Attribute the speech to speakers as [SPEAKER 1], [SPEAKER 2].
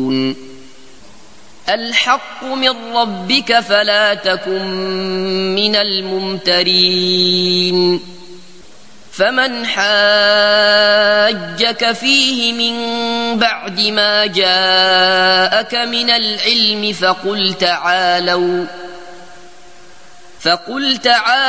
[SPEAKER 1] يعدلون الحق من ربك فلا تكن من الممترين فمن حاجك فيه من بعد ما جاءك من العلم فقل تعالوا